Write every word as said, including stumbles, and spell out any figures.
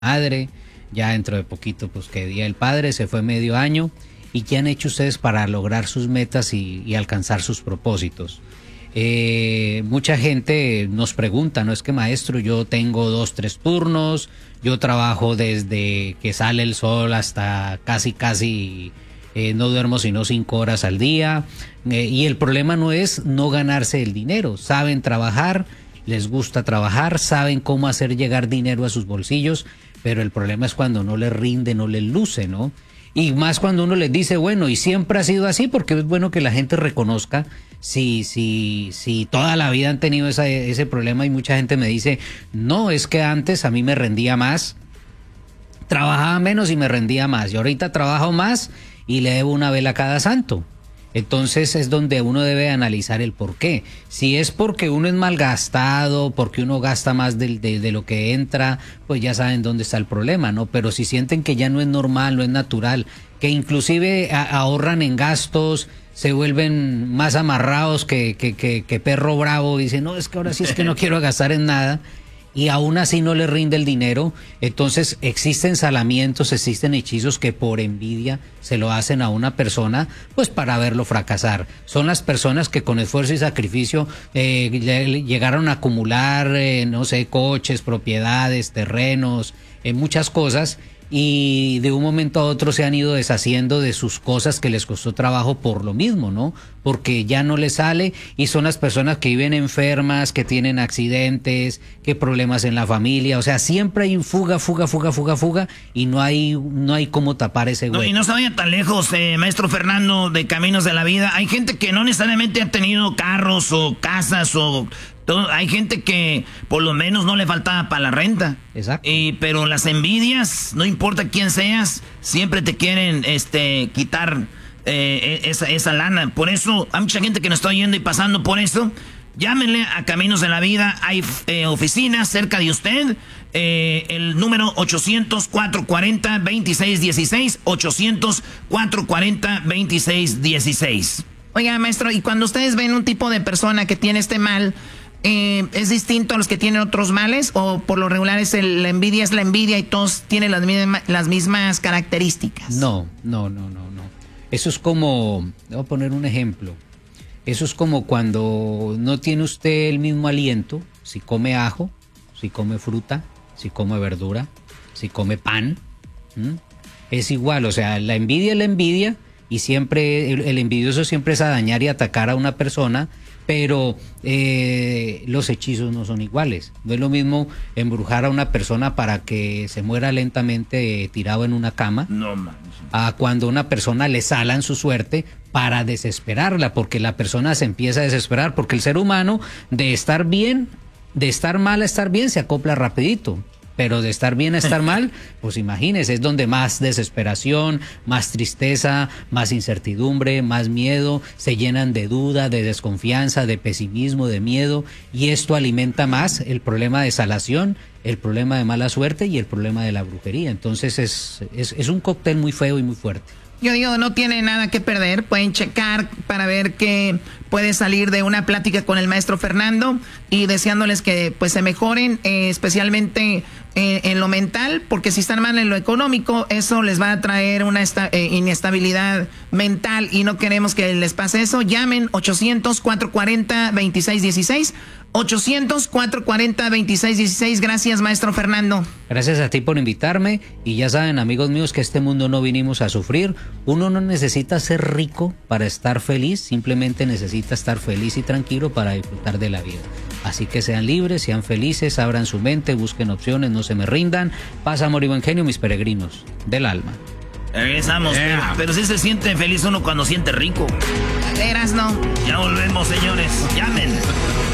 madre, ya dentro de poquito pues que Día del Padre, se fue medio año. ¿Y qué han hecho ustedes para lograr sus metas y, y alcanzar sus propósitos? Eh, mucha gente nos pregunta, ¿no? Es que maestro, yo tengo dos, tres turnos, yo trabajo desde que sale el sol hasta casi, casi eh, no duermo sino cinco horas al día. Eh, y el problema no es no ganarse el dinero, saben trabajar, les gusta trabajar, saben cómo hacer llegar dinero a sus bolsillos, pero el problema es cuando no les rinde, no les luce, ¿no? Y más cuando uno les dice, bueno, y siempre ha sido así, porque es bueno que la gente reconozca si, si, si toda la vida han tenido esa, ese problema. Y mucha gente me dice, no, es que antes a mí me rendía más, trabajaba menos y me rendía más, y ahorita trabajo más y le debo una vela a cada santo. Entonces es donde uno debe analizar el por qué. Si es porque uno es malgastado, porque uno gasta más de, de, de lo que entra, pues ya saben dónde está el problema, ¿no? Pero si sienten que ya no es normal, no es natural, que inclusive a, ahorran en gastos, se vuelven más amarrados que, que, que, que perro bravo, y dicen, no, es que ahora sí es que no quiero gastar en nada, y aún así no le rinde el dinero. Entonces existen salamientos, existen hechizos que por envidia se lo hacen a una persona, pues para verlo fracasar. Son las personas que con esfuerzo y sacrificio eh, llegaron a acumular, eh, no sé, coches, propiedades, terrenos, eh, muchas cosas, y de un momento a otro se han ido deshaciendo de sus cosas que les costó trabajo por lo mismo, ¿no? Porque ya no les sale, y son las personas que viven enfermas, que tienen accidentes, que problemas en la familia. O sea, siempre hay fuga, fuga, fuga, fuga, fuga, y no hay, no hay cómo tapar ese hueco. No, y no se vaya tan lejos, eh, maestro Fernando, de Caminos de la Vida. Hay gente que no necesariamente ha tenido carros o casas o... Todo, hay gente que por lo menos no le faltaba para la renta. Exacto. Y, pero las envidias, no importa quién seas, siempre te quieren este, quitar eh, esa, esa lana. Por eso hay mucha gente que nos está oyendo y pasando por eso. Llámenle a Caminos de la Vida. Hay eh, oficinas cerca de usted. Eh, el número ochocientos, cuatrocientos cuarenta, veintiséis dieciséis. ochocientos, cuatrocientos cuarenta, veintiséis dieciséis. Oiga, maestro, y cuando ustedes ven un tipo de persona que tiene este mal, eh, ¿es distinto a los que tienen otros males? ¿O por lo regular es el, la envidia es la envidia y todos tienen las mismas, las mismas características? No, no, no, no, no. Eso es como, voy a poner un ejemplo. Eso es como cuando no tiene usted el mismo aliento, si come ajo, si come fruta, si come verdura, si come pan. ¿Mm? Es igual, o sea, la envidia es la envidia, y siempre el, el envidioso siempre es a dañar y atacar a una persona, pero eh, los hechizos no son iguales. No es lo mismo embrujar a una persona para que se muera lentamente eh, tirado en una cama, no, man. a cuando una persona le salan su suerte para desesperarla, porque la persona se empieza a desesperar, porque el ser humano de estar bien, de estar mal a estar bien se acopla rapidito. Pero de estar bien a estar mal, pues imagínese, es donde más desesperación, más tristeza, más incertidumbre, más miedo, se llenan de duda, de desconfianza, de pesimismo, de miedo, y esto alimenta más el problema de salación, el problema de mala suerte y el problema de la brujería. Entonces es, es, es un cóctel muy feo y muy fuerte. Yo digo, no tiene nada que perder, pueden checar para ver qué puede salir de una plática con el maestro Fernando, y deseándoles que pues se mejoren, eh, especialmente eh, en lo mental, porque si están mal en lo económico, eso les va a traer una esta, eh, inestabilidad mental, y no queremos que les pase eso. Llamen ochocientos, cuatrocientos cuarenta, veintiséis dieciséis, ochocientos, cuatrocientos cuarenta, veintiséis dieciséis. Gracias, maestro Fernando. Gracias a ti por invitarme, y ya saben, amigos míos, que este mundo no vinimos a sufrir. Uno no necesita ser rico para estar feliz, simplemente necesita estar feliz y tranquilo para disfrutar de la vida. Así que sean libres, sean felices, abran su mente, busquen opciones, no se me rindan. Paz, amor y buen genio, mis peregrinos del alma. Regresamos, yeah. pero, pero sí se siente feliz uno cuando siente rico. Eras no. Ya volvemos, señores. Llamen.